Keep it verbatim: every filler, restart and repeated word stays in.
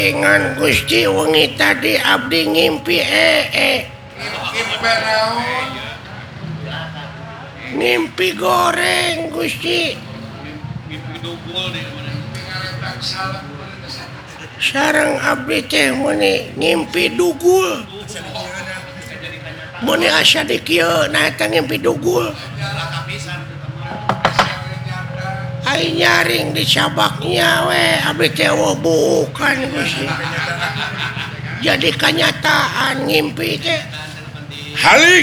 dengan Gusti wengi tadi abdi ngimpi ee ngimpi goreng Gusti sareng abdi teh meuni ngimpi dugul meuni asa di kieu nah eta ngimpi dugul ai nyaring di sabaknya we abdi teh bukan Gusti jadi kenyataan ngimpi teh Halik